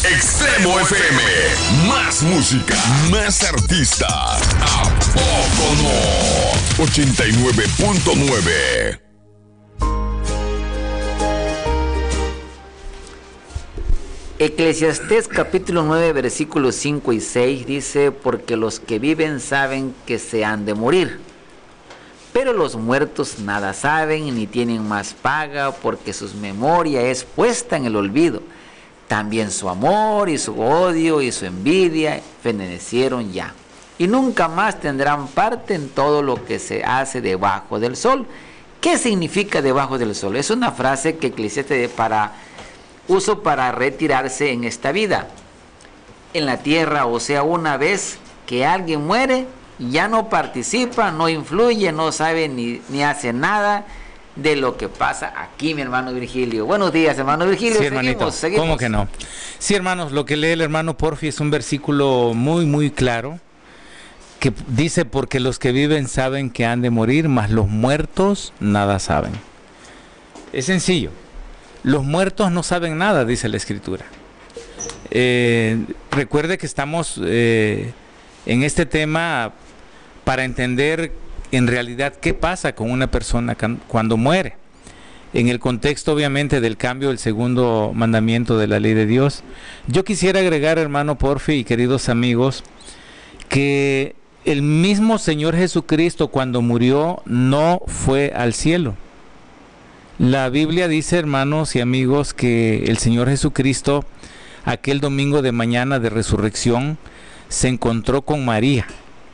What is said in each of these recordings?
Extremo FM. Más música, más artistas. ¿A poco no? 89.9. Eclesiastés capítulo 9 versículos 5 y 6 dice: porque los que viven saben que se han de morir, pero los muertos nada saben ni tienen más paga, porque su memoria es puesta en el olvido. También su amor y su odio y su envidia fenecieron ya, y nunca más tendrán parte en todo lo que se hace debajo del sol. ¿Qué significa debajo del sol? Es una frase que Eclesiastés uso para retirarse en esta vida, en la tierra. O sea, una vez que alguien muere, ya no participa, no influye, no sabe ni hace nada de lo que pasa aquí, mi hermano Virgilio. Buenos días, hermano Virgilio. Sí, hermanito. Seguimos. ¿Cómo que no? Sí, hermanos, lo que lee el hermano Porfi es un versículo muy, muy claro, que dice: porque los que viven saben que han de morir, mas los muertos nada saben. Es sencillo. Los muertos no saben nada, dice la Escritura. Recuerde que estamos en este tema para entender en realidad qué pasa con una persona cuando muere. En el contexto, obviamente, del cambio del segundo mandamiento de la ley de Dios. Yo quisiera agregar, hermano Porfi y queridos amigos, que el mismo Señor Jesucristo, cuando murió, no fue al cielo. La Biblia dice, hermanos y amigos, que el Señor Jesucristo, aquel domingo de mañana de resurrección, se encontró con María.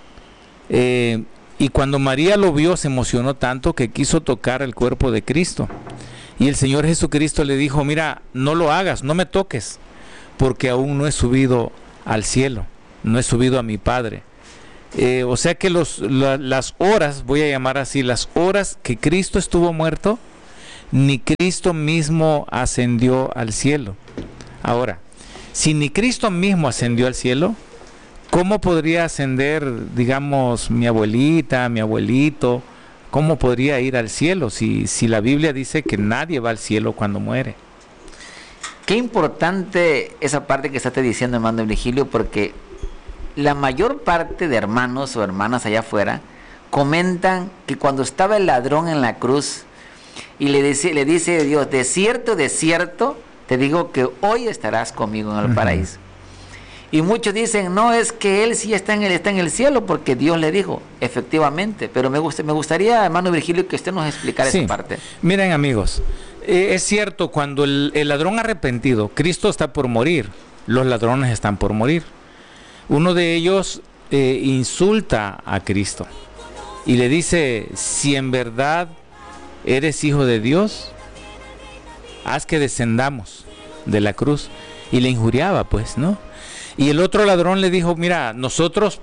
Y cuando María lo vio, se emocionó tanto que quiso tocar el cuerpo de Cristo. Y el Señor Jesucristo le dijo: mira, no lo hagas, no me toques, porque aún no he subido al cielo, no he subido a mi Padre. O sea que las horas, voy a llamar así, las horas que Cristo estuvo muerto, ni Cristo mismo ascendió al cielo. Ahora, si ni Cristo mismo ascendió al cielo, ¿cómo podría ascender, digamos, mi abuelita, mi abuelito? ¿Cómo podría ir al cielo si la Biblia dice que nadie va al cielo cuando muere? Qué importante esa parte que estás diciendo, hermano Virgilio, porque la mayor parte de hermanos o hermanas allá afuera comentan que cuando estaba el ladrón en la cruz y le dice Dios: de cierto, te digo que hoy estarás conmigo en el paraíso. Y muchos dicen: no, es que él sí está en el cielo porque Dios le dijo. Efectivamente, pero me gustaría, hermano Virgilio, que usted nos explicara esa parte. Miren, amigos, es cierto, cuando el ladrón arrepentido, Cristo está por morir, los ladrones están por morir. Uno de ellos insulta a Cristo y le dice: si en verdad eres hijo de Dios, haz que descendamos de la cruz. Y le injuriaba, pues, ¿no? Y el otro ladrón le dijo: mira, nosotros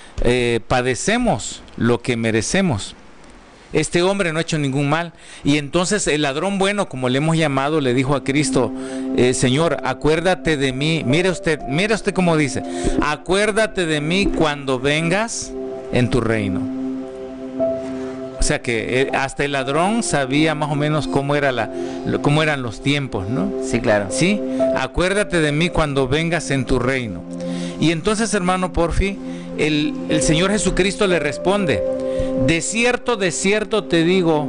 padecemos lo que merecemos. Este hombre no ha hecho ningún mal. Y entonces el ladrón bueno, como le hemos llamado, le dijo a Cristo: Señor, acuérdate de mí. Mire usted cómo dice: acuérdate de mí cuando vengas en tu reino. O sea que hasta el ladrón sabía más o menos cómo eran los tiempos, ¿no? Sí, claro. Sí, acuérdate de mí cuando vengas en tu reino. Y entonces, hermano Porfi, el Señor Jesucristo le responde: de cierto te digo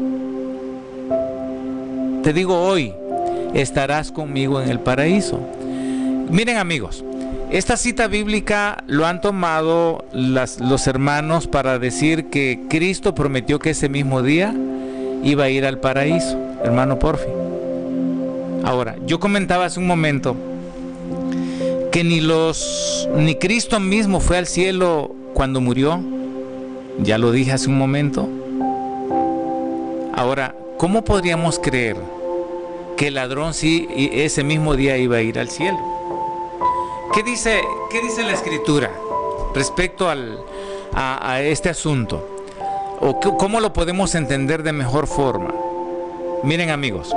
hoy, estarás conmigo en el paraíso. Miren, amigos, esta cita bíblica lo han tomado los hermanos para decir que Cristo prometió que ese mismo día iba a ir al paraíso, hermano Porfi. Ahora, yo comentaba hace un momento que ni Cristo mismo fue al cielo cuando murió. Ya lo dije hace un momento. Ahora, ¿cómo podríamos creer que el ladrón sí ese mismo día iba a ir al cielo? ¿Qué dice la Escritura respecto a este asunto? ¿O cómo lo podemos entender de mejor forma? Miren, amigos,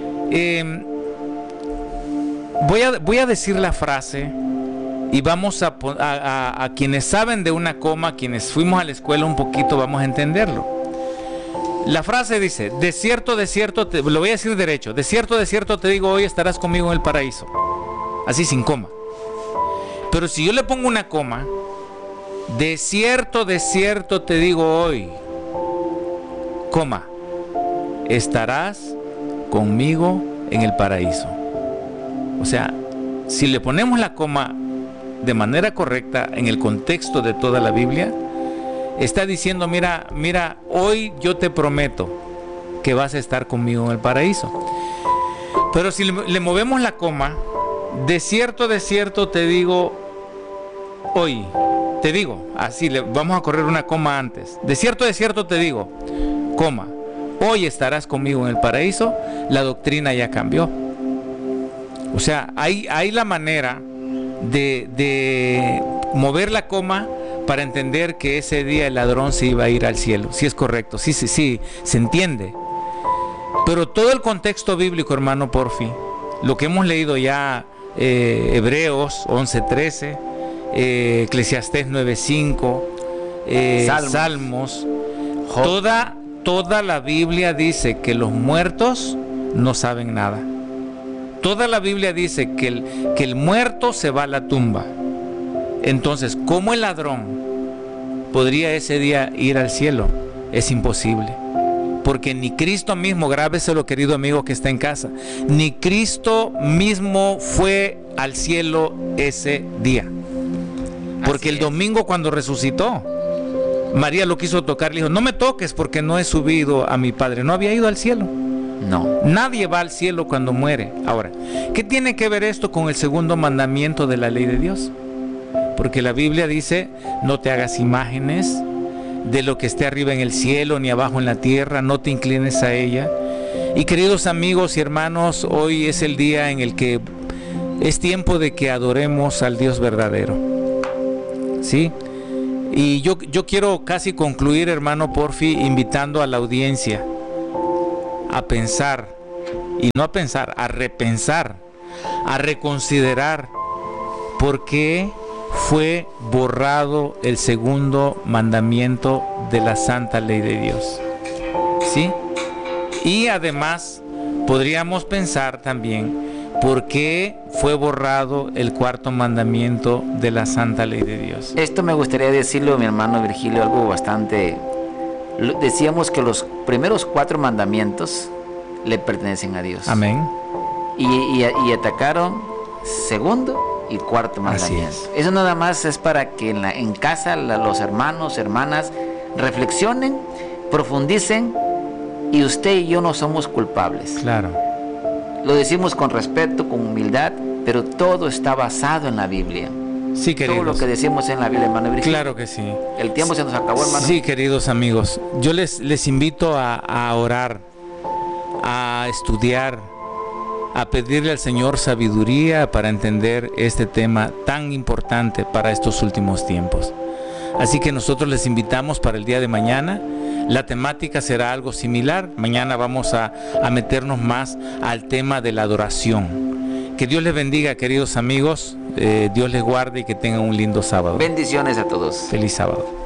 voy a decir la frase y vamos a quienes saben de una coma, quienes fuimos a la escuela un poquito, vamos a entenderlo. La frase dice: de cierto, lo voy a decir derecho, de cierto te digo, hoy estarás conmigo en el paraíso. Así, sin coma. Pero si yo le pongo una coma, de cierto te digo hoy, coma, estarás conmigo en el paraíso. O sea, si le ponemos la coma de manera correcta en el contexto de toda la Biblia, está diciendo, mira, hoy yo te prometo que vas a estar conmigo en el paraíso. Pero si le movemos la coma, de cierto te digo hoy, te digo, así le vamos a correr una coma antes. De cierto te digo, coma, hoy estarás conmigo en el paraíso. La doctrina ya cambió. O sea, hay la manera de mover la coma para entender que ese día el ladrón se iba a ir al cielo. Sí es correcto, sí, se entiende. Pero todo el contexto bíblico, hermano Porfi, lo que hemos leído ya, Hebreos 11:13, Eclesiastés 9:5, Salmos, toda la Biblia dice que los muertos no saben nada. Toda la Biblia dice que el muerto se va a la tumba. Entonces, ¿cómo el ladrón podría ese día ir al cielo? Es imposible. Porque ni Cristo mismo, grábeselo, querido amigo que está en casa, ni Cristo mismo fue al cielo ese día. Porque el domingo cuando resucitó, María lo quiso tocar, le dijo, no me toques porque no he subido a mi Padre. No había ido al cielo. No. Nadie va al cielo cuando muere. Ahora, ¿qué tiene que ver esto con el segundo mandamiento de la ley de Dios? Porque la Biblia dice, no te hagas imágenes de lo que esté arriba en el cielo ni abajo en la tierra, no te inclines a ella. Y queridos amigos y hermanos, hoy es el día en el que es tiempo de que adoremos al Dios verdadero. ¿Sí? Y yo quiero casi concluir, hermano Porfi, invitando a la audiencia a pensar, y no a pensar, a repensar, a reconsiderar por qué fue borrado el segundo mandamiento de la santa ley de Dios. ¿Sí? Y además podríamos pensar también por qué fue borrado el cuarto mandamiento de la santa ley de Dios. Esto me gustaría decirlo, mi hermano Virgilio, algo bastante... Decíamos que los primeros 4 mandamientos le pertenecen a Dios. Amén. Y atacaron segundo y cuarto mandamiento. Eso nada más es para que en casa los hermanos, hermanas reflexionen, profundicen, y usted y yo no somos culpables. Claro. Lo decimos con respeto, con humildad, pero todo está basado en la Biblia. Sí, queridos. Todo lo que decimos en la Biblia, hermano Virgilio. Claro que sí. El tiempo se nos acabó, hermano. Sí, queridos amigos. Yo les invito a orar, a estudiar, a pedirle al Señor sabiduría para entender este tema tan importante para estos últimos tiempos. Así que nosotros les invitamos para el día de mañana. La temática será algo similar. Mañana vamos a meternos más al tema de la adoración. Que Dios les bendiga, queridos amigos. Dios les guarde y que tengan un lindo sábado. Bendiciones a todos. Feliz sábado.